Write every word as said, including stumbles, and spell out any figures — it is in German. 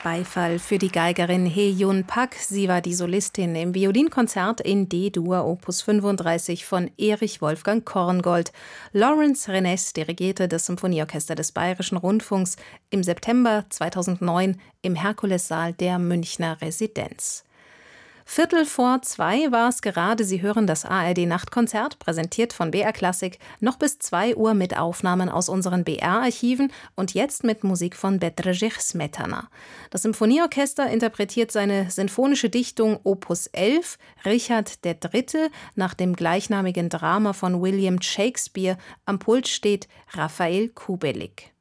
Beifall für die Geigerin Hee-Jun Pak. Sie war die Solistin im Violinkonzert in D-Dur Opus fünfunddreißig von Erich Wolfgang Korngold. Lawrence Renes dirigierte das Symphonieorchester des Bayerischen Rundfunks im September zweitausendneun im Herkulessaal der Münchner Residenz. Viertel vor zwei war es gerade. Sie hören das A R D-Nachtkonzert, präsentiert von B R Klassik, noch bis zwei Uhr mit Aufnahmen aus unseren B R-Archiven und jetzt mit Musik von Bedřich Smetana. Das Symphonieorchester interpretiert seine sinfonische Dichtung Opus elf, Richard der Dritte, nach dem gleichnamigen Drama von William Shakespeare. Am Pult steht Raphael Kubelik.